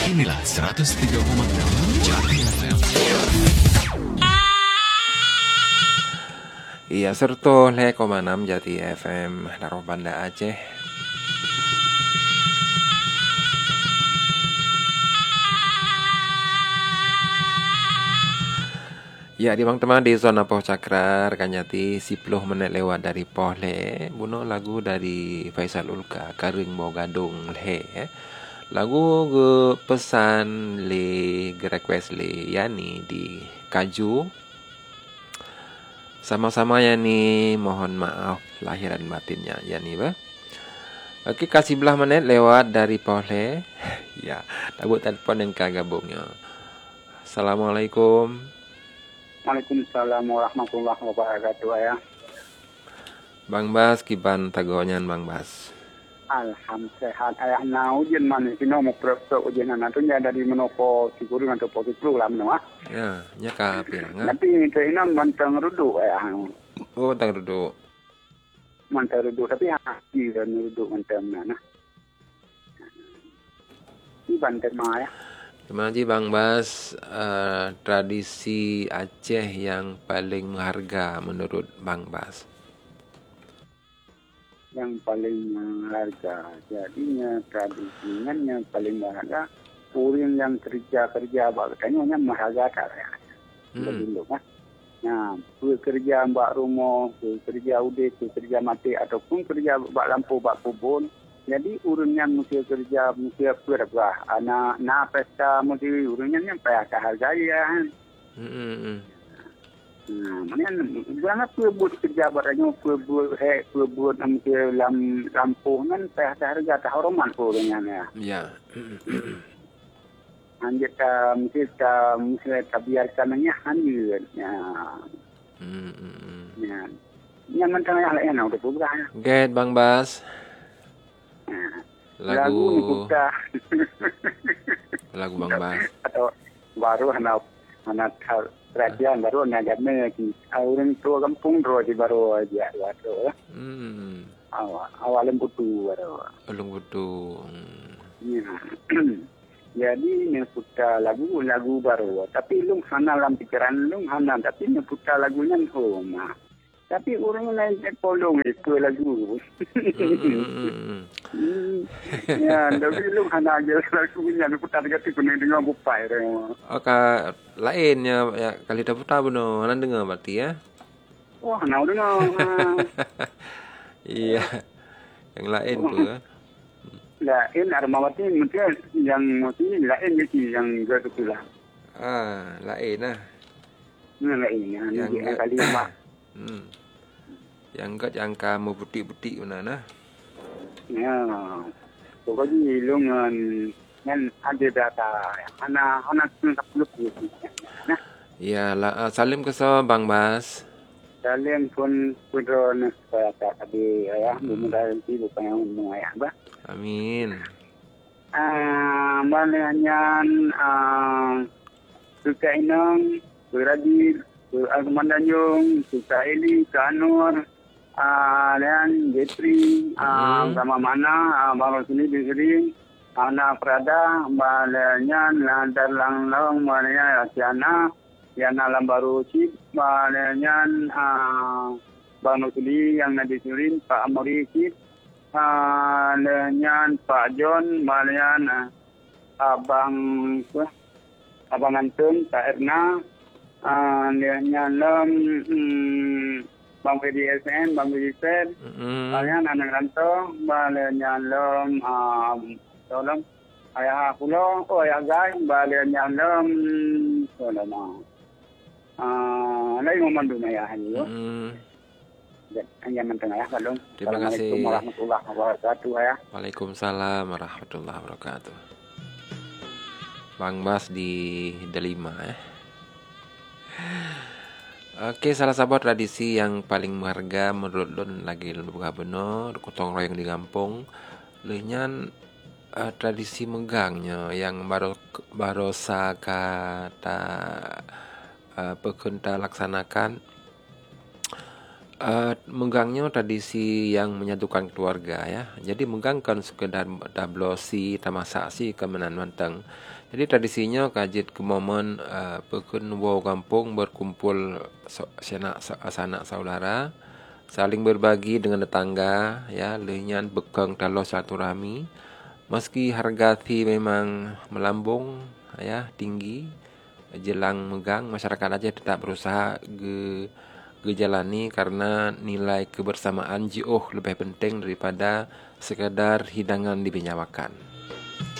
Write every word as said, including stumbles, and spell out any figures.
Inilah seratus tiga koma enam Jati F M. Iya, serta le koma enam Jati F M Naruh Banda Aceh. Ya, di bang teman di zona Poh Cakrar Kanyati sepuluh menit lewat dari Poh le. Buno lagu dari Faisal Ulka Karing Mau Gadung le. Eh. Lagu ge pesan le ge request le Yani di Kaju. Sama-sama Yani, mohon maaf lahir dan batinnya Yani ba. Okey, kasih belah menit lewat dari Poh le. Ya, tabut telefon yang kagabungnya. Assalamualaikum. Waalaikumsalam warahmatullahi wabarakatuh ya. Bang Bas kiban tagonyan Bang Bas. Alhamdulillah sehat ayah na ujian mana sino mo prepso ujian na tu nya dari menopo siguru ngan to posiplu lah meno ah. Ya, nya ka piranga. Tapi itu ina mantang rudu ayah. Oh, tang duduk. Mantang rudu tapi hati dan rudu mantang na. Ini banten mah ya. Terima kasih Bang Bas. Uh, tradisi Aceh yang paling berharga menurut Bang Bas. Yang paling berharga. Jadinya tradisinya yang paling berharga. Orang yang kerja-kerja katanya yang berharga tak ya. Hmm. Kan? Nah, kerja mbak rumah, kerja udik, kerja mati ataupun kerja bak lampu, bak kubun. Jadi urunnya mesti kerja mesti berapa? Anak na pesta mesti urunnya yang payah hargai ya. Hmm. Nah, mana jangan buat kerja barangnya buat he buat mesti lam lampu kan payah harga tak hormat urunnya ya. Ya. Anjir ta mesti ta mesti ta biarkannya hanyut ya. Hmm. Ya. Yang mentang yang lain udah berubah. Get Bang Bas. Lagu lagu lagu Bang Bas atau baru anak anak kerajaan baru anak jamnya ki orang tua kampung ro di baru aja baru hmm awal awal lembutu baru lembutu jadi nyeputa lagu lagu baru tapi lung hana dalam pikiran lung hana tapi nyeputa lagunya oh mah tapi orang lain tak polong itu lagu. Hmm. Ya, tapi lu hana aja lagu punya lu putar gati kuning dengan bupai. Oh, ka lainnya ya kali dah putar beno, nan dengar berarti ya. Wah, nau dengar. Iya. Yang lain tu ya. Lain armawati mungkin yang mesti lain mesti yang gitu pula. Ah, lain lah. Nah, lain yang kali mak. Hmm. Yang kat yang kamu butik-butik mana nah? Ya. Pokoknya lu ngan ngan ada data ana ana tak perlu gitu. Nah. Ya, la, salim ke so Bang Bas. Salim pun pudron saya tadi ya, mudah-mudahan ibu pengen ayah bah. Amin. Ah, mananyan ah suka inang beradi Agmandanyong, Suka Eli, Kanur, ah, dan Getri, ah, sama mana, ah, baru sini di sini, Ana Prada, balanyan, lantar lang lang, balanyan, Asiana, Yana Lambaru Cip, balanyan, ah, Bang Nusuli yang nadi surin, Pak Amori Cip, ah, balanyan, Pak John, balanyan, ah, Abang, Abang Antun, Pak Erna, Ah, dia nyalam hmm, Bang Fedi S N, Bang Fedi Sen, kalian anak rantau, balik nyalam, ah, tolong, ayah pulau, oh ayah guys, balik nyalam, tolong ah, ah, lagi memandu ayah ni, yo, hanya mentang ayah kalau. Terima kasih. Assalamualaikum warahmatullahi wabarakatuh ayah. Waalaikumsalam warahmatullahi wabarakatuh. Bang Bas di Delima eh. Oke, salah satu tradisi yang paling berharga menurut Lun lagi Lun buka benar, gotong royong di kampung. Lenyan uh, tradisi megangnya yang baru baru kata uh, pekunta laksanakan Uh, menggangnya tradisi yang menyatukan keluarga ya. Jadi menggang kan sekedar dablosi, tamasak si kemenan mantang. Jadi tradisinya kajit ke momen uh, pekun wo kampung berkumpul so, sanak sanak saudara, saling berbagi dengan tetangga ya, lenyan bekeng talo silaturahmi. Meski harga ti memang melambung ya, tinggi jelang megang, masyarakat aja tetap berusaha ge gejalani karena nilai kebersamaan jauh lebih penting daripada sekadar hidangan dibinyawakan.